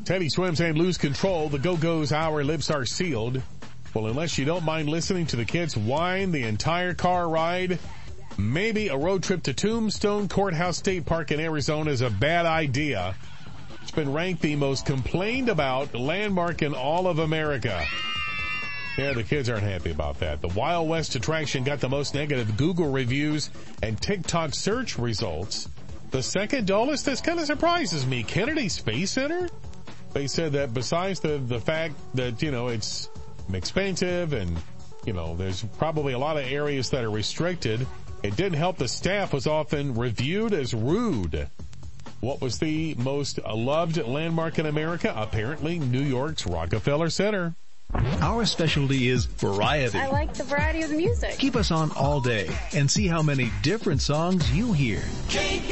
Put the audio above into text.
Teddy Swims and Lose Control. The Go-Go's Our Lips Are Sealed. Well, unless you don't mind listening to the kids whine the entire car ride, maybe a road trip to Tombstone Courthouse State Park in Arizona is a bad idea. It's been ranked the most complained about landmark in all of America. Yeah, the kids aren't happy about that. The Wild West attraction got the most negative Google reviews and TikTok search results. The second dullest, this kind of surprises me. Kennedy Space Center? They said that besides the fact that, it's expensive and, there's probably a lot of areas that are restricted, it didn't help the staff was often reviewed as rude. What was the most loved landmark in America? Apparently, New York's Rockefeller Center. Our specialty is variety. I like the variety of the music. Keep us on all day and see how many different songs you hear.